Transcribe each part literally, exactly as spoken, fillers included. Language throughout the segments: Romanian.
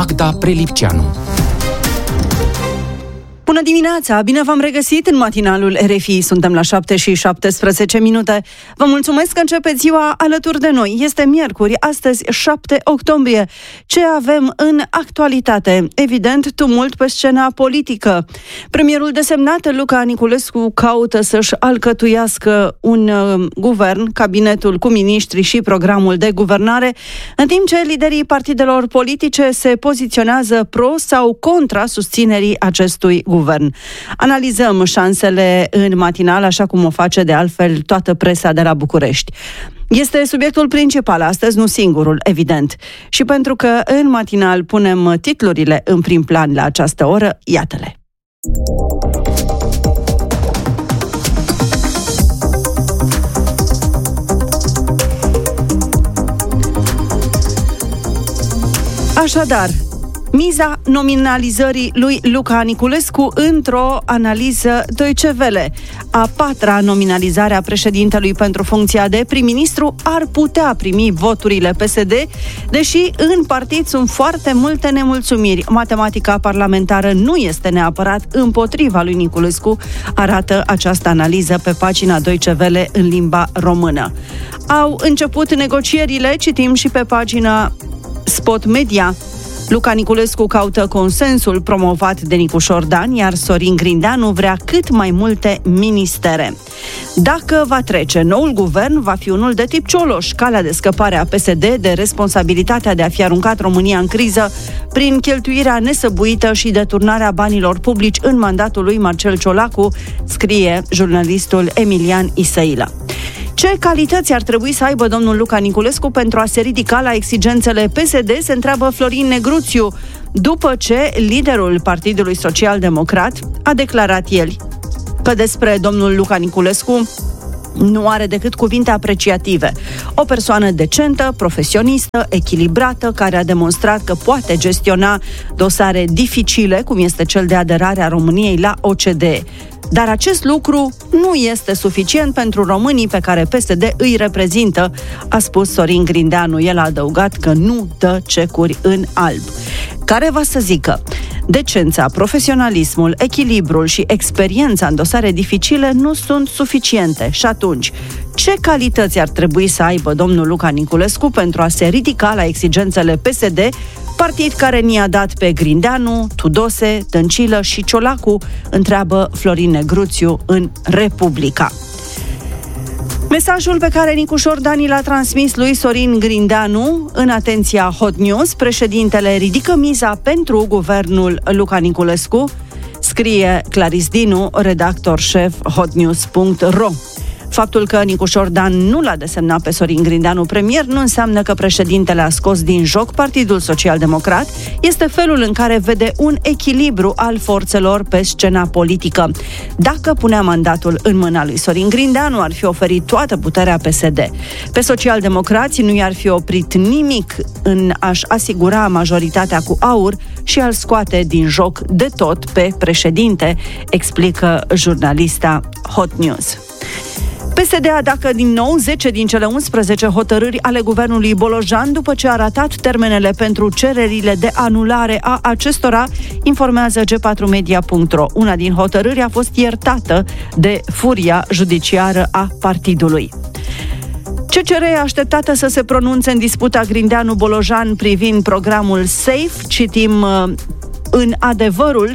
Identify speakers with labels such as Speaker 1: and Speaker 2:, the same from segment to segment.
Speaker 1: Magda Prelipceanu.
Speaker 2: Bună dimineața! Bine v-am regăsit în matinalul R F I. Suntem la șapte și șaptesprezece minute. Vă mulțumesc că începeți ziua alături de noi. Este miercuri, astăzi șapte octombrie. Ce avem în actualitate? Evident, tumult pe scena politică. Premierul desemnat, Luca Niculescu, caută să-și alcătuiască un uh, guvern, cabinetul cu miniștri și programul de guvernare, în timp ce liderii partidelor politice se poziționează pro sau contra susținerii acestui guvern. Analizăm șansele în matinal, așa cum o face de altfel toată presa de la București. Este subiectul principal astăzi, nu singurul, evident. Și pentru că în matinal punem titlurile în prim plan la această oră, iată-le. Așadar, miza nominalizării lui Luca Niculescu într-o analiză Deutsche Welle. A patra nominalizare a președintelui pentru funcția de prim-ministru ar putea primi voturile P S D, deși în partid sunt foarte multe nemulțumiri. Matematica parlamentară nu este neapărat împotriva lui Niculescu, arată această analiză pe pagina Deutsche Welle în limba română. Au început negocierile, citim și pe pagina Spot Media. Luca Niculescu caută consensul promovat de Nicușor Dan, iar Sorin Grindeanu vrea cât mai multe ministere. Dacă va trece, noul guvern va fi unul de tip Cioloș, calea de scăpare a P S D de responsabilitatea de a fi aruncat România în criză prin cheltuirea nesăbuită și deturnarea banilor publici în mandatul lui Marcel Ciolacu, scrie jurnalistul Emilian Isăilă. Ce calități ar trebui să aibă domnul Luca Niculescu pentru a se ridica la exigențele P S D, se întreabă Florin Negruțiu, după ce liderul Partidului Social-Democrat a declarat ieri că despre domnul Luca Niculescu nu are decât cuvinte apreciative. O persoană decentă, profesionistă, echilibrată, care a demonstrat că poate gestiona dosare dificile, cum este cel de aderare a României la O C D E. Dar acest lucru nu este suficient pentru românii pe care P S D îi reprezintă, a spus Sorin Grindeanu. El a adăugat că nu dă cecuri în alb. Care va să zică? Decența, profesionalismul, echilibrul și experiența în dosare dificile nu sunt suficiente. Și atunci, ce calități ar trebui să aibă domnul Luca Niculescu pentru a se ridica la exigențele P S D, partid care ni-a dat pe Grindeanu, Tudose, Dăncilă și Ciolacu, întreabă Florin Negruțiu în Republica. Mesajul pe care Nicușor Dan l-a transmis lui Sorin Grindeanu în atenția Hot News, președintele ridică miza pentru guvernul Luca Niculescu, scrie Claris Dinu, redactor șef hotnews punct ro. Faptul că Nicușor Dan nu l-a desemnat pe Sorin Grindeanu premier nu înseamnă că președintele a scos din joc Partidul Social-Democrat. Este felul în care vede un echilibru al forțelor pe scena politică. Dacă punea mandatul în mâna lui Sorin Grindeanu, ar fi oferit toată puterea P S D. Pe social-democrații nu i-ar fi oprit nimic în a-și asigura majoritatea cu aur și a-l scoate din joc de tot pe președinte, explică jurnalista Hot News. P S D atacă din nou zece din cele unsprezece hotărâri ale guvernului Bolojan după ce a ratat termenele pentru cererile de anulare a acestora, informează G patru media punct ro. Una din hotărâri a fost iertată de furia judiciară a partidului. C C R e așteptată să se pronunțe în disputa Grindeanu-Bolojan privind programul SAFE, citim în Adevărul,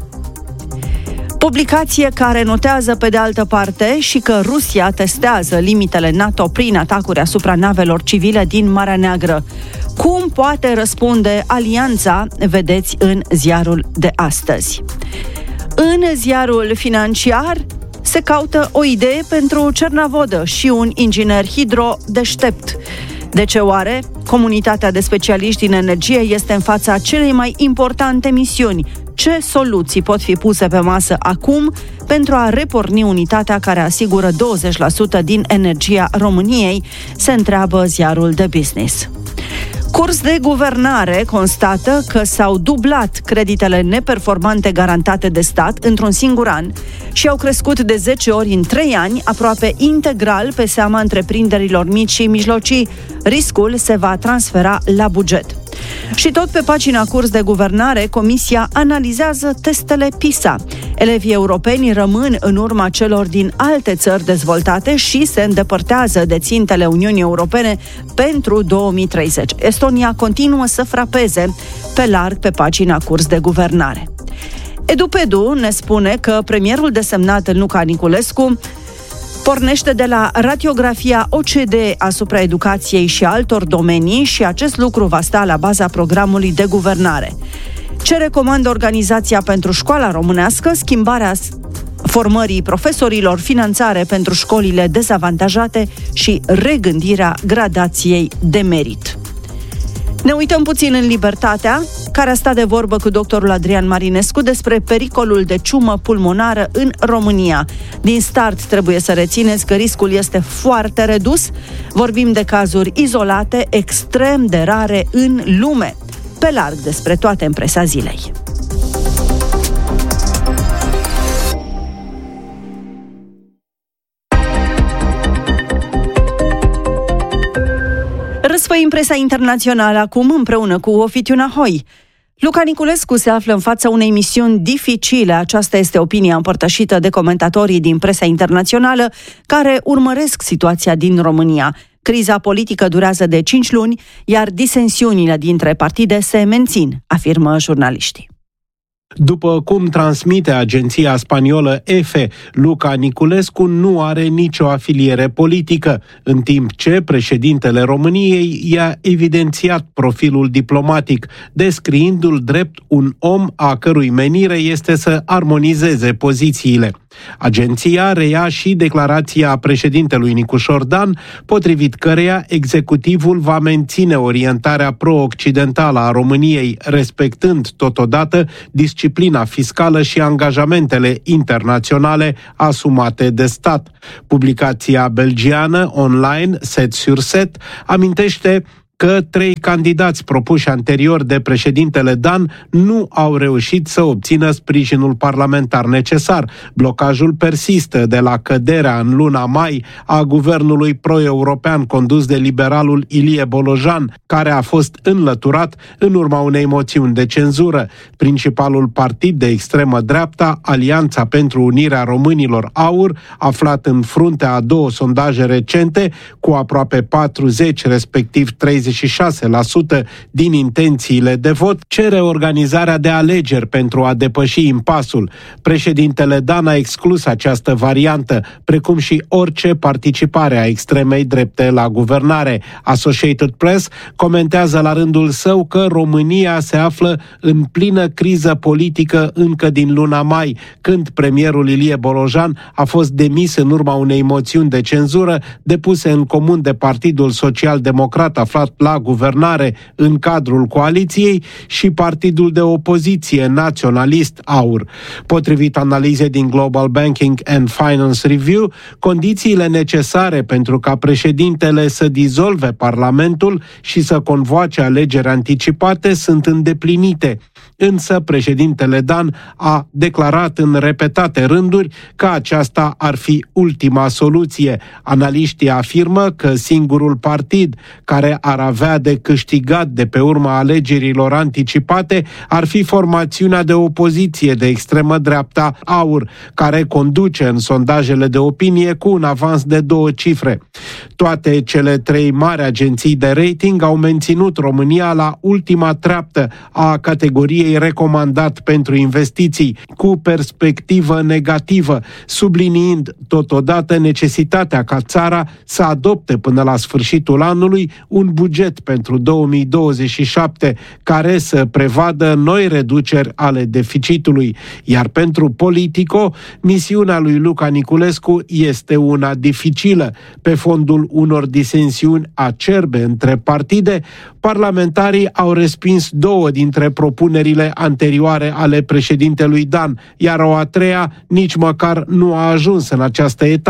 Speaker 2: publicație care notează pe de altă parte și că Rusia testează limitele NATO prin atacuri asupra navelor civile din Marea Neagră. Cum poate răspunde alianța, vedeți în ziarul de astăzi. În ziarul financiar se caută o idee pentru Cernavodă și un inginer hidro deștept. De ce oare? Comunitatea de specialiști în energie este în fața celei mai importante misiuni. Ce soluții pot fi puse pe masă acum pentru a reporni unitatea care asigură douăzeci la sută din energia României, se întreabă ziarul de Business. Curs de guvernare constată că s-au dublat creditele neperformante garantate de stat într-un singur an și au crescut de zece ori în trei ani, aproape integral pe seama întreprinderilor mici și mijlocii. Riscul se va transfera la buget. Și tot pe pagina Curs de Guvernare, Comisia analizează testele PISA. Elevii europeni rămân în urma celor din alte țări dezvoltate și se îndepărtează de țintele Uniunii Europene pentru două mii treizeci. Estonia continuă să frapeze pe larg pe pagina Curs de Guvernare. Edupedu ne spune că premierul desemnat Luca Niculescu pornește de la radiografia O C D E asupra educației și altor domenii și acest lucru va sta la baza programului de guvernare. Ce recomandă Organizația pentru Școala Românească? Schimbarea formării profesorilor, finanțare pentru școlile dezavantajate și regândirea gradației de merit. Ne uităm puțin în Libertatea, care a stat de vorbă cu doctorul Adrian Marinescu despre pericolul de ciumă pulmonară în România. Din start trebuie să rețineți că riscul este foarte redus. Vorbim de cazuri izolate, extrem de rare în lume. Pe larg despre toate în presa zilei. Răsfăim presa internațională acum împreună cu Oficiu Nahoi. Luca Niculescu se află în fața unei misiuni dificile. Aceasta este opinia împărtășită de comentatorii din presa internațională care urmăresc situația din România. Criza politică durează de cinci luni, iar disensiunile dintre partide se mențin, afirmă jurnaliștii.
Speaker 1: După cum transmite agenția spaniolă E F E, Luca Niculescu nu are nicio afiliere politică, în timp ce președintele României i-a evidențiat profilul diplomatic, descriindu-l drept un om a cărui menire este să armonizeze pozițiile. Agenția reia și declarația președintelui Nicușor Dan, potrivit căreia executivul va menține orientarea pro-occidentală a României, respectând totodată disciplina fiscală și angajamentele internaționale asumate de stat. Publicația belgiană online Set sur Set amintește că trei candidați propuși anterior de președintele Dan nu au reușit să obțină sprijinul parlamentar necesar. Blocajul persistă de la căderea în luna mai a guvernului pro-european condus de liberalul Ilie Bolojan, care a fost înlăturat în urma unei moțiuni de cenzură. Principalul partid de extremă dreapta, Alianța pentru Unirea Românilor AUR, aflat în fruntea a două sondaje recente, cu aproape patruzeci, respectiv treizeci și șase la sută din intențiile de vot, cere organizarea de alegeri pentru a depăși impasul. Președintele Dan a exclus această variantă, precum și orice participare a extremei drepte la guvernare. Associated Press comentează la rândul său că România se află în plină criză politică încă din luna mai, când premierul Ilie Bolojan a fost demis în urma unei moțiuni de cenzură depuse în comun de Partidul Social-Democrat aflat la guvernare în cadrul coaliției și partidul de opoziție naționalist AUR. Potrivit analizei din Global Banking and Finance Review, condițiile necesare pentru ca președintele să dizolve Parlamentul și să convoace alegeri anticipate sunt îndeplinite. Însă președintele Dan a declarat în repetate rânduri că aceasta ar fi ultima soluție. Analiștii afirmă că singurul partid care ar avea de câștigat de pe urma alegerilor anticipate ar fi formațiunea de opoziție de extremă dreapta AUR, care conduce în sondajele de opinie cu un avans de două cifre. Toate cele trei mari agenții de rating au menținut România la ultima treaptă a categoriei recomandat pentru investiții, cu perspectivă negativă, subliniind totodată necesitatea ca țara să adopte până la sfârșitul anului un buget pentru două mii douăzeci și șapte care să prevadă noi reduceri ale deficitului. Iar pentru Politico, misiunea lui Luca Niculescu este una dificilă. Pe fondul unor disensiuni acerbe între partide, parlamentarii au respins două dintre propunerile anterioare ale președintelui Dan, iar o a treia nici măcar nu a ajuns în această etapă.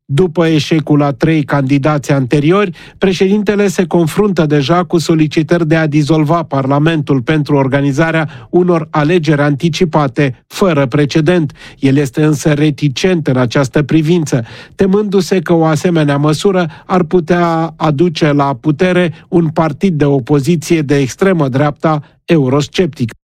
Speaker 1: După eșecul a trei candidați anteriori, președintele se confruntă deja cu solicitări de a dizolva Parlamentul pentru organizarea unor alegeri anticipate, fără precedent. El este însă reticent în această privință, temându-se că o asemenea măsură ar putea aduce la putere un partid de opoziție de extremă dreapta eurosceptic.